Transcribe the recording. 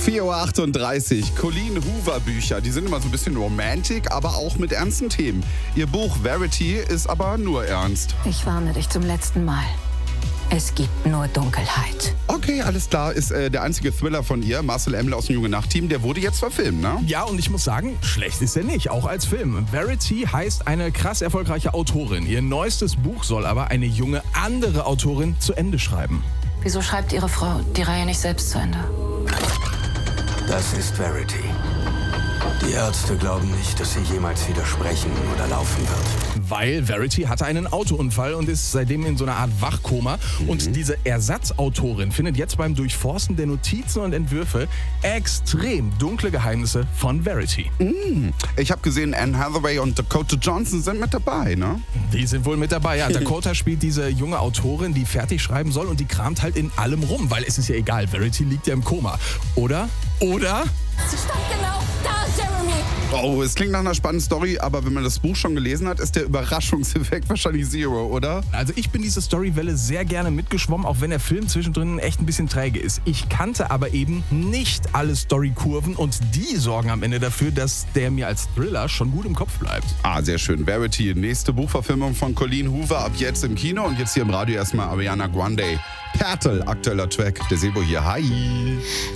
4:38 Uhr. Colleen Hoover Bücher, die sind immer so ein bisschen romantic, aber auch mit ernsten Themen. Ihr Buch Verity ist aber nur ernst. Ich warne dich zum letzten Mal. Es gibt nur Dunkelheit. Okay, alles klar, ist der einzige Thriller von ihr, Marcel Emmler aus dem Junge Nacht-Team, der wurde jetzt verfilmt, ne? Ja, und ich muss sagen, schlecht ist er nicht, auch als Film. Verity heißt eine krass erfolgreiche Autorin. Ihr neuestes Buch soll aber eine junge andere Autorin zu Ende schreiben. Wieso schreibt Ihre Frau die Reihe nicht selbst zu Ende? Das ist Verity. Die Ärzte glauben nicht, dass sie jemals wieder sprechen oder laufen wird. Weil Verity hatte einen Autounfall und ist seitdem in so einer Art Wachkoma. Und diese Ersatzautorin findet jetzt beim Durchforsten der Notizen und Entwürfe extrem dunkle Geheimnisse von Verity. Ich habe gesehen, Anne Hathaway und Dakota Johnson sind mit dabei, ne? Die sind wohl mit dabei, ja. Dakota spielt diese junge Autorin, die fertig schreiben soll und die kramt halt in allem rum, weil es ist ja egal, Verity liegt ja im Koma. Oder? Sie stand genau da, Jeremy! Oh, es klingt nach einer spannenden Story, aber wenn man das Buch schon gelesen hat, ist der Überraschungseffekt wahrscheinlich zero, oder? Also ich bin diese Storywelle sehr gerne mitgeschwommen, auch wenn der Film zwischendrin echt ein bisschen träge ist. Ich kannte aber eben nicht alle Storykurven und die sorgen am Ende dafür, dass der mir als Thriller schon gut im Kopf bleibt. Ah, sehr schön. Verity, nächste Buchverfilmung von Colleen Hoover ab jetzt im Kino und jetzt hier im Radio erstmal Ariana Grande. Pertel, aktueller Track. Der Sebo hier. Hi!